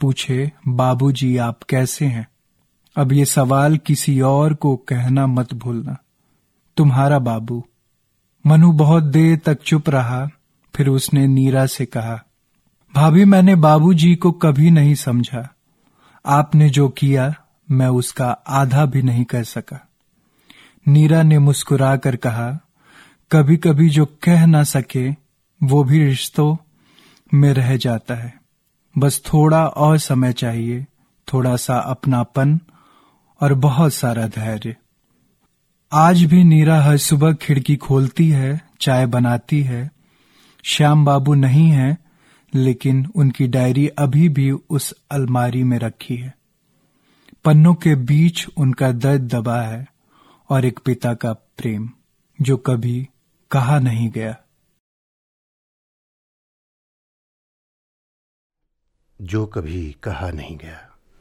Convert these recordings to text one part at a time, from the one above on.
पूछे, बाबूजी आप कैसे हैं? अब ये सवाल किसी और को कहना मत भूलना। तुम्हारा बाबू। मनु बहुत देर तक चुप रहा, फिर उसने नीरा से कहा, भाभी मैंने बाबूजी को कभी नहीं समझा। आपने जो किया मैं उसका आधा भी नहीं कर सका। नीरा ने मुस्कुराकर कहा, कभी कभी जो कह ना सके वो भी रिश्तों में रह जाता है। बस थोड़ा और समय चाहिए, थोड़ा सा अपनापन और बहुत सारा धैर्य। आज भी नीरा हर सुबह खिड़की खोलती है, चाय बनाती है। श्याम बाबू नहीं है, लेकिन उनकी डायरी अभी भी उस अलमारी में रखी है। पन्नों के बीच उनका दर्द दबा है और एक पिता का प्रेम जो कभी कहा नहीं गया। जो कभी कहा नहीं गया।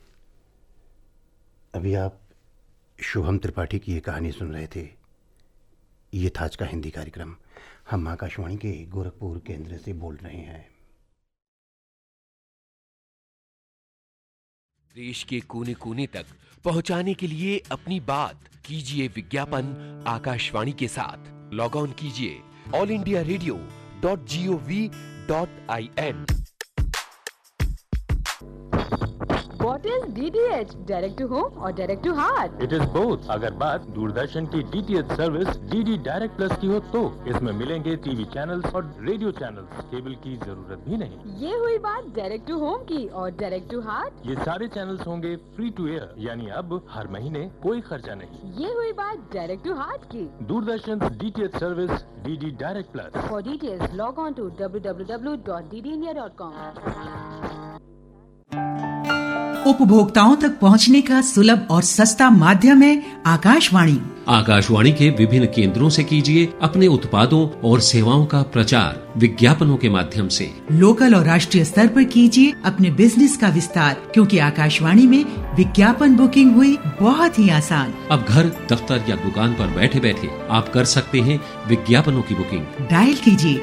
अभी आप शुभम त्रिपाठी की ये कहानी सुन रहे थे। ये था आज का हिंदी कार्यक्रम। हम आकाशवाणी के गोरखपुर केंद्र से बोल रहे हैं। देश के कोने कोने तक पहुंचाने के लिए अपनी बात कीजिए विज्ञापन आकाशवाणी के साथ। लॉग ऑन कीजिए allindiaradio.gov.in। What is DTH? Direct to home or direct to heart? It is both। अगर बात दूरदर्शन की DTH service DD direct plus की हो तो इसमें मिलेंगे टीवी चैनल्स और रेडियो चैनल्स। केबल की जरूरत भी नहीं। ये हुई बात डायरेक्ट टू होम की। और डायरेक्ट टू हार्ट? ये सारे चैनल्स होंगे फ्री टू एयर, यानी अब हर महीने कोई खर्चा नहीं। ये हुई बात डायरेक्ट टू हार्ट की। Doordarshan DTH service DD direct plus. For details log on to www.ddindia.com। उपभोक्ताओं तक पहुंचने का सुलभ और सस्ता माध्यम है आकाशवाणी। आकाशवाणी के विभिन्न केंद्रों से कीजिए अपने उत्पादों और सेवाओं का प्रचार विज्ञापनों के माध्यम से। लोकल और राष्ट्रीय स्तर पर कीजिए अपने बिजनेस का विस्तार, क्योंकि आकाशवाणी में विज्ञापन बुकिंग हुई बहुत ही आसान। अब घर, दफ्तर या दुकान पर बैठे बैठे आप कर सकते हैं विज्ञापनों की बुकिंग। डायल कीजिए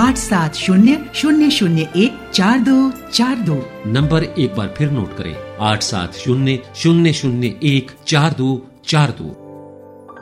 8700014242। नंबर एक बार फिर नोट करें, 8700014242।